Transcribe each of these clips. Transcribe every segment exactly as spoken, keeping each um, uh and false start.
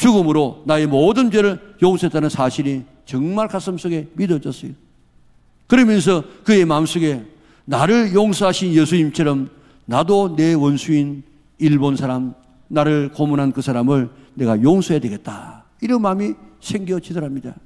죽음으로 나의 모든 죄를 용서했다는 사실이 정말 가슴속에 믿어졌어요. 그러면서 그의 마음속에 나를 용서하신 예수님처럼 나도 내 원수인 일본 사람, 나를 고문한 그 사람을 내가 용서해야 되겠다, 이런 마음이 생겨지더랍니다.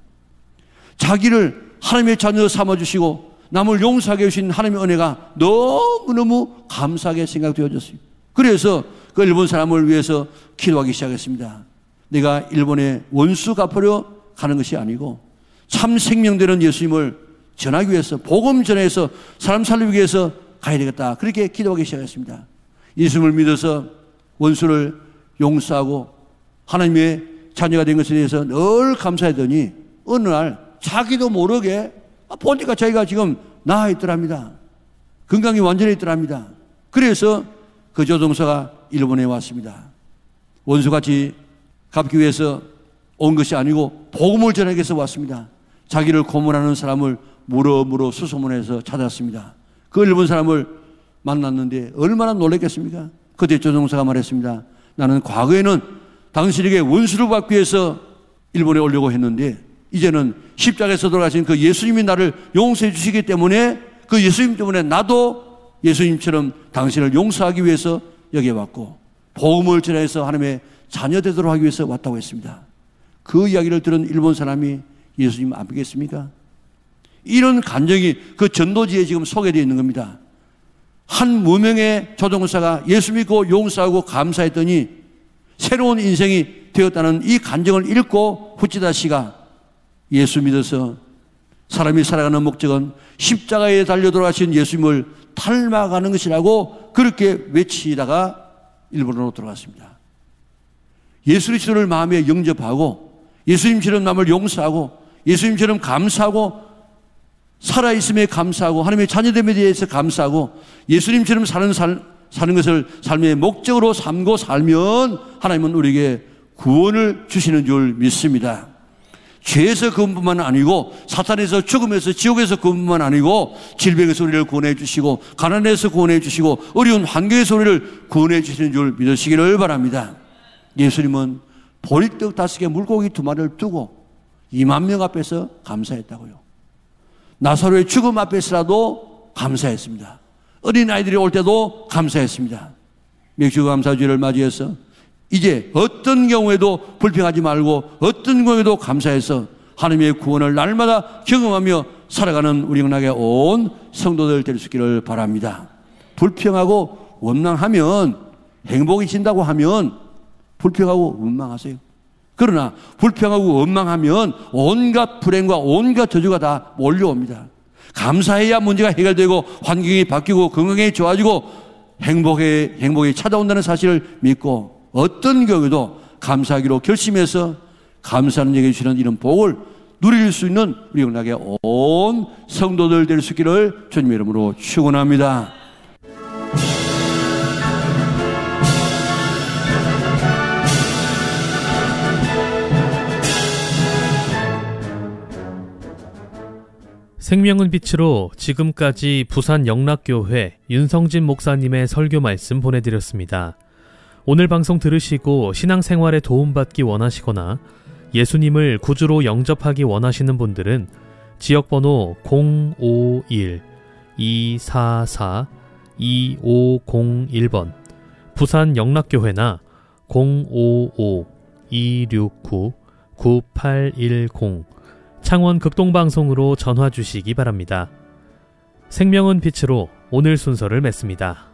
자기를 하나님의 자녀 삼아주시고 남을 용서하게 해주신 하나님의 은혜가 너무너무 감사하게 생각되어졌어요. 그래서 그 일본 사람을 위해서 기도하기 시작했습니다. 내가 일본의 원수 갚으려 가는 것이 아니고 참 생명되는 예수님을 전하기 위해서, 복음 전해서 사람 살리기 위해서 가야 되겠다, 그렇게 기도하기 시작했습니다. 예수님을 믿어서 원수를 용서하고 하나님의 자녀가 된 것에 대해서 늘 감사하더니 어느 날 자기도 모르게 보니까 자기가 지금 나아 있더랍니다. 건강이 완전히 있더랍니다. 그래서 그 조종사가 일본에 왔습니다. 원수같이 갚기 위해서 온 것이 아니고 복음을 전하기 위해서 왔습니다. 자기를 고문하는 사람을 물어 물어 수소문해서 찾았습니다. 그 일본 사람을 만났는데 얼마나 놀랐겠습니까? 그때 조종사가 말했습니다. 나는 과거에는 당신에게 원수를 받기 위해서 일본에 오려고 했는데 이제는 십자가에서 돌아가신 그 예수님이 나를 용서해 주시기 때문에 그 예수님 때문에 나도 예수님처럼 당신을 용서하기 위해서 여기에 왔고 복음을 전해서 하나님의 자녀 되도록 하기 위해서 왔다고 했습니다. 그 이야기를 들은 일본 사람이 예수님 안 믿겠습니까? 이런 간정이 그 전도지에 지금 소개되어 있는 겁니다. 한 무명의 조종사가 예수 믿고 용서하고 감사했더니 새로운 인생이 되었다는 이 간정을 읽고 후치다 씨가 예수 믿어서 사람이 살아가는 목적은 십자가에 달려 돌아가신 예수님을 닮아가는 것이라고 그렇게 외치다가 일본으로 돌아갔습니다. 예수 그리스도를 마음에 영접하고 예수님처럼 남을 용서하고 예수님처럼 감사하고 살아있음에 감사하고 하나님의 자녀됨에 대해서 감사하고 예수님처럼 사는, 살, 사는 것을 삶의 목적으로 삼고 살면 하나님은 우리에게 구원을 주시는 줄 믿습니다. 죄에서 구원뿐만 아니고 사탄에서 죽음에서 지옥에서 구원뿐만 아니고 질병에서 우리를 구원해 주시고 가난에서 구원해 주시고 어려운 환경에서 우리를 구원해 주시는 줄 믿으시기를 바랍니다. 예수님은 보리떡 다섯 개 물고기 두 마리를 두고 이만 명 앞에서 감사했다고요. 나사로의 죽음 앞에서라도 감사했습니다. 어린아이들이 올 때도 감사했습니다. 맥주감사주의를 맞이해서 이제 어떤 경우에도 불평하지 말고 어떤 경우에도 감사해서 하나님의 구원을 날마다 경험하며 살아가는 우리 영락에 온 성도들 될 수 있기를 바랍니다. 불평하고 원망하면 행복이 진다고 하면 불평하고 원망하세요. 그러나 불평하고 원망하면 온갖 불행과 온갖 저주가 다 몰려옵니다. 감사해야 문제가 해결되고 환경이 바뀌고 건강이 좋아지고 행복이, 행복이 찾아온다는 사실을 믿고 어떤 경우에도 감사하기로 결심해서 감사하는 얘기해 주시는 이런 복을 누릴 수 있는 우리 영락의 온 성도들 될 수 있기를 주님의 이름으로 축원합니다. 생명은 빛으로 지금까지 부산 영락교회 윤성진 목사님의 설교 말씀 보내드렸습니다. 오늘 방송 들으시고 신앙생활에 도움받기 원하시거나 예수님을 구주로 영접하기 원하시는 분들은 지역번호 공오일 이사사 이오공일 번 부산 영락교회나 공오오 이육구 구팔일공 창원 극동방송으로 전화 주시기 바랍니다. 생명은 빛으로 오늘 순서를 맺습니다.